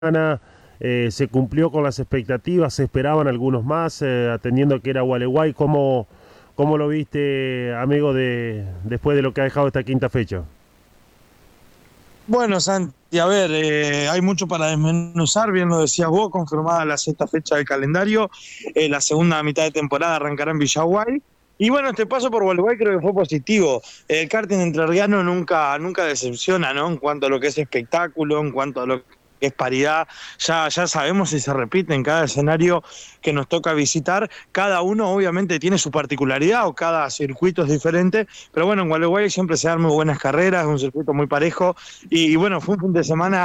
semana se cumplió con las expectativas, se esperaban algunos más, atendiendo que era Gualeguay. ¿Cómo lo viste, amigo, después de lo que ha dejado esta quinta fecha? Bueno, Santi, a ver, hay mucho para desmenuzar, bien lo decías vos, confirmada la sexta fecha del calendario, la segunda mitad de temporada arrancará en Villaguay, y bueno, este paso por Gualeguay creo que fue positivo. El karting entrerriano nunca decepciona, ¿no? En cuanto a lo que es espectáculo, en cuanto a lo que es paridad, ya sabemos si se repite en cada escenario que nos toca visitar. Cada uno obviamente tiene su particularidad o cada circuito es diferente, pero bueno, en Gualeguay siempre se dan muy buenas carreras, es un circuito muy parejo y bueno, fue un fin de semana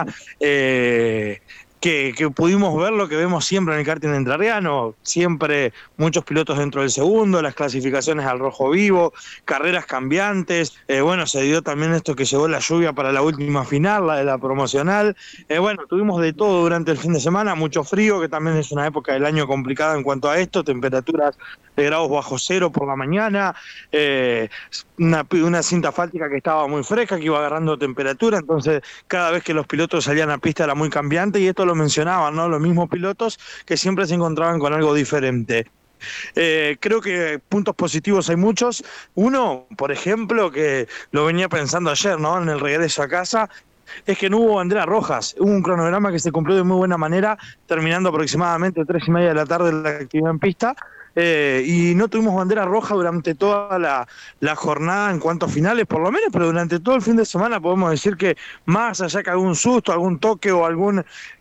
que pudimos ver lo que vemos siempre en el karting entrerriano, siempre muchos pilotos dentro del segundo, las clasificaciones al rojo vivo, carreras cambiantes, bueno, se dio también esto que llegó la lluvia para la última final, la de la promocional, bueno, tuvimos de todo durante el fin de semana, mucho frío, que también es una época del año complicada en cuanto a esto, temperaturas de grados bajo cero por la mañana, una cinta fáltica que estaba muy fresca, que iba agarrando temperatura, entonces cada vez que los pilotos salían a pista era muy cambiante y esto lo mencionaban, ¿no? Los mismos pilotos que siempre se encontraban con algo diferente. Creo que puntos positivos hay muchos. Uno, por ejemplo, que lo venía pensando ayer, ¿no? En el regreso a casa, es que no hubo banderas rojas. Hubo un cronograma que se cumplió de muy buena manera, terminando aproximadamente 3:30 de la tarde la actividad en pista. Y no tuvimos bandera roja durante toda la jornada en cuanto a finales, por lo menos, pero durante todo el fin de semana podemos decir que más allá que algún susto, algún toque o algún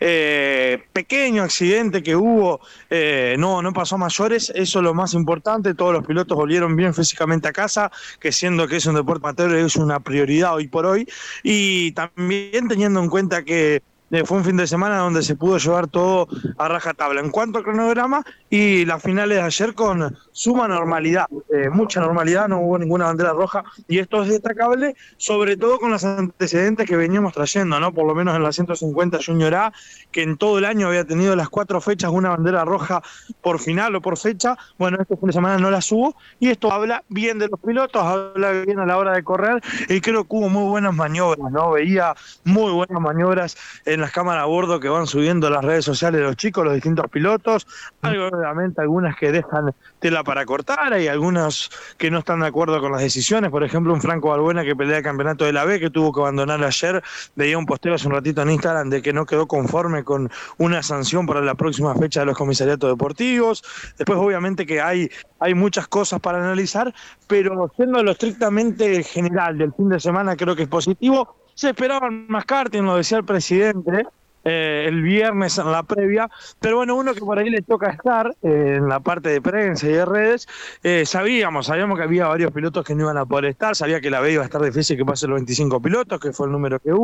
pequeño accidente que hubo, no pasó a mayores, eso es lo más importante, todos los pilotos volvieron bien físicamente a casa, que siendo que es un deporte amateur es una prioridad hoy por hoy, y también teniendo en cuenta que fue un fin de semana donde se pudo llevar todo a rajatabla. En cuanto al cronograma y las finales de ayer con suma normalidad, mucha normalidad, no hubo ninguna bandera roja y esto es destacable, sobre todo con los antecedentes que veníamos trayendo, ¿no? Por lo menos en la 150 Junior A, que en todo el año había tenido las 4 fechas una bandera roja por final o por fecha. Bueno, este fin de semana no las hubo y esto habla bien de los pilotos, habla bien a la hora de correr y creo que hubo muy buenas maniobras, ¿no? Veía muy buenas maniobras en las cámaras a bordo que van subiendo las redes sociales de los chicos, los distintos pilotos, algo obviamente algunas que dejan tela para cortar, hay algunos que no están de acuerdo con las decisiones, por ejemplo un Franco Balbuena que pelea el campeonato de la B, que tuvo que abandonar ayer, veía un posteo hace un ratito en Instagram de que no quedó conforme con una sanción para la próxima fecha de los comisariatos deportivos, después obviamente que hay muchas cosas para analizar, pero siendo lo estrictamente general del fin de semana creo que es positivo. Se esperaban más karting, lo decía el presidente el viernes en la previa, pero bueno, uno que por ahí le toca estar en la parte de prensa y de redes, sabíamos que había varios pilotos que no iban a poder estar, sabía que la B iba a estar difícil que pasen los 25 pilotos, que fue el número que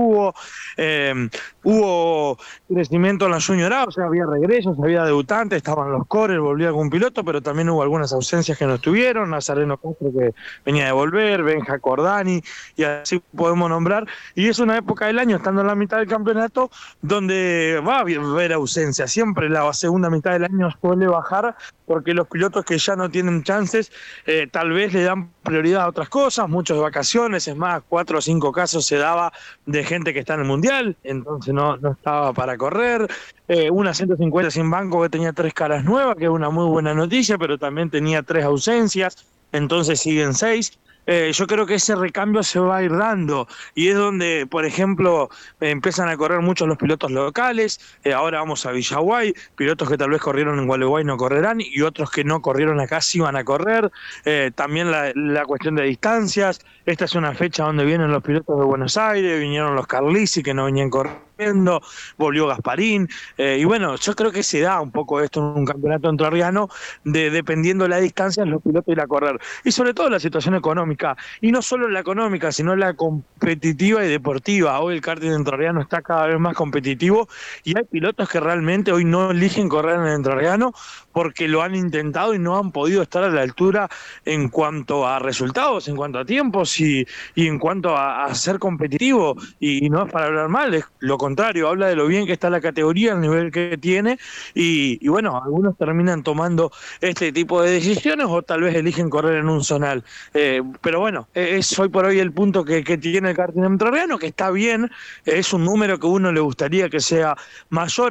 hubo crecimiento en la Junior A, o sea, había regresos, había debutantes, estaban los cores, volvió algún piloto, pero también hubo algunas ausencias que no estuvieron, Nazareno Castro que venía de volver, Benja Cordani, y así podemos nombrar, y es una época del año, estando en la mitad del campeonato, donde va a haber ausencia. Siempre la segunda mitad del año suele bajar porque los pilotos que ya no tienen chances tal vez le dan prioridad a otras cosas, muchos de vacaciones, es más, 4 o 5 casos se daba de gente que está en el Mundial, entonces no estaba para correr, una 150 sin banco que tenía 3 caras nuevas, que es una muy buena noticia, pero también tenía 3 ausencias, entonces siguen 6. Yo creo que ese recambio se va a ir dando y es donde, por ejemplo, empiezan a correr muchos los pilotos locales, ahora vamos a Villaguay, pilotos que tal vez corrieron en Gualeguay no correrán y otros que no corrieron acá sí van a correr, también la cuestión de distancias, esta es una fecha donde vienen los pilotos de Buenos Aires, vinieron los Carlisi que no venían corriendo, volvió Gasparín, y bueno, yo creo que se da un poco esto en un campeonato entrerriano, dependiendo de la distancia, los pilotos ir a correr, y sobre todo la situación económica, y no solo la económica, sino la competitiva y deportiva. Hoy el karting entrerriano está cada vez más competitivo, y hay pilotos que realmente hoy no eligen correr en el entrerriano, porque lo han intentado y no han podido estar a la altura en cuanto a resultados, en cuanto a tiempos y en cuanto a ser competitivo, y no es para hablar mal, es lo contrario, habla de lo bien que está la categoría, el nivel que tiene, y bueno, algunos terminan tomando este tipo de decisiones o tal vez eligen correr en un zonal. Pero bueno, es hoy por hoy el punto que tiene el karting entrerriano, que está bien, es un número que uno le gustaría que sea mayor.